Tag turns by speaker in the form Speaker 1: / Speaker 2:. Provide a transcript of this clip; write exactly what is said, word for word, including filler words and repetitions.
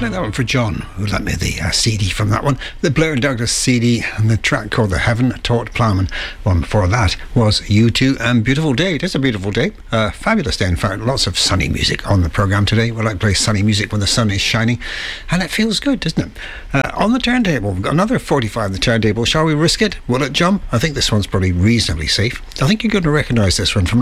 Speaker 1: Play that one for John, who lent me the uh, C D from that one. The Blair and Douglas C D, and the track called The Heaven Taught Plowman. One before that was U two and Beautiful Day. It is a beautiful day. Uh, fabulous day, in fact. Lots of sunny music on the programme today. We like to play sunny music when the sun is shining, and it feels good, doesn't it? Uh, on the turntable, we've got another forty-five on the turntable. Shall we risk it? Will it jump? I think this one's probably reasonably safe. I think you're going to recognise this one from